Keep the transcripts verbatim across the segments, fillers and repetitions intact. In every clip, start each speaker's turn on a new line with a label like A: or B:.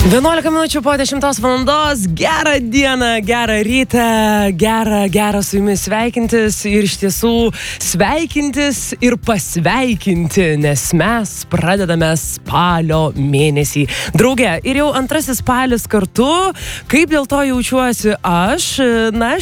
A: vienuolika minučių po dešimtos valandos, gerą dieną, gerą rytą, gerą, gerą su jumis sveikintis ir iš tiesų sveikintis ir pasveikinti, nes mes pradedame spalio mėnesį. Drauge, ir jau antrasis spalis kartu, kaip dėl to jaučiuosi aš, na,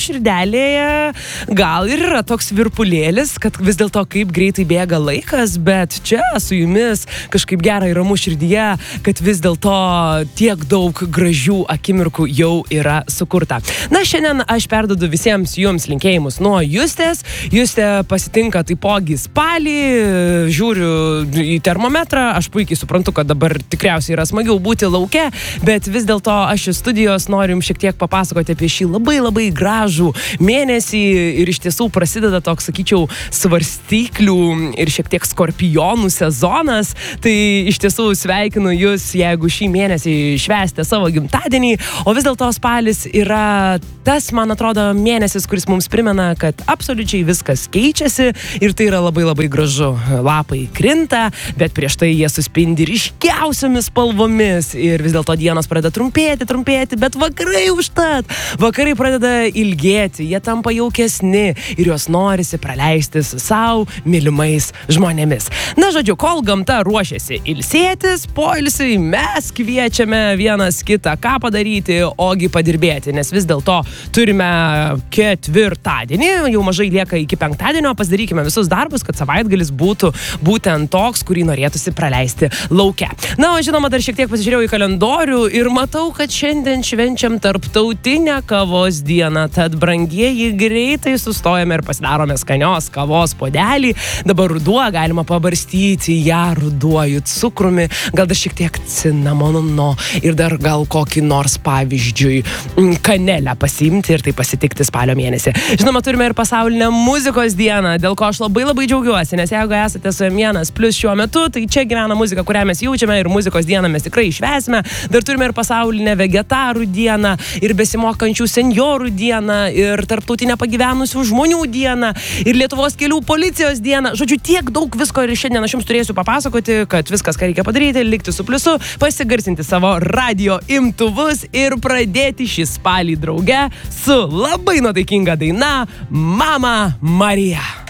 A: širdelėje gal ir yra toks virpulėlis, kad vis dėlto kaip greitai bėga laikas, bet čia su jumis kažkaip gera ir ramu širdyje, kad vis dėlto tiek daug gražių akimirkų jau yra sukurta. Na, šiandien aš perduodu visiems jums linkėjimus nuo Justės. Justė pasitinka taipogi spalį, žiūriu į termometrą, aš puikiai suprantu, kad dabar tikriausiai yra smagiau būti lauke, bet vis dėlto aš iš studijos noriu jums šiek tiek papasakoti apie šį labai labai gražų mėnesį ir iš tiesų prasideda toks, sakyčiau, svarstyklių ir šiek tiek skorpionų sezonas. Tai iš tiesų sveikinu jūs, jeigu šį mėnesį švęsite savo gimtadienį, o vis dėlto spalis yra tas, man atrodo, mėnesis, kuris mums primena, kad absoliučiai viskas keičiasi ir tai yra labai labai gražu. Lapai krinta, bet prieš tai jie suspindi ryškiausiamis spalvomis ir vis dėlto dienos pradeda trumpėti, trumpėti, bet vakarai užtat. Vakarai pradeda ilgėti, jie tampa jaukesni ir juos norisi praleisti su savo mylimais žmonėmis. Na, žodžiu, kol gamta ruošiasi ilsėtis, poilsiui mes kviečiame vienas kitą ką padaryti, ogi padirbėti, nes vis dėlto turime ketvirtadienį, jau mažai lieka iki penktadienio, pasidarykime visus darbus, kad savaitgalis būtų būtent toks, kurį norėtųsi praleisti lauke. Na, o žinoma, dar šiek tiek pasižiūrėjau į kalendorių ir matau, kad šiandien švenčiam tarptautinę kavos dieną, tad brangieji greitai sustojame ir pasidarome skanios kavos puodelį. Dabar ruduo, galima pabarstyti ją ruduoju cukrumi, gal dar šiek tiek cinamono ir dar gal kokį nors, pavyzdžiui, kanelę pasiimti ir tai pasitikti spalio mėnesį. Žinoma, turime ir pasaulinę muzikos dieną, dėl ko aš labai labai džiaugiuosi, nes jeigu esate su Vienas plus šiuo metu, tai čia gyvena muzika, kurią mes jaučiame ir muzikos dieną mes tikrai išvesime. Dar turime ir pasaulinę vegetarų dieną, ir besimokančių senjorų dieną, ir tarptautinę pagyvenusių žmonių dieną, ir Lietuvos kelių policijos dieną. Žodžiu, tiek daug visko ir šiandien aš jums turėsiu papasakoti, kad viskas, ką reikia padaryti, likti su pliusu, pasigarsinti savo radio imtuvus ir pradėti šį spalį drauge su labai nuotaikinga daina Mama Marija.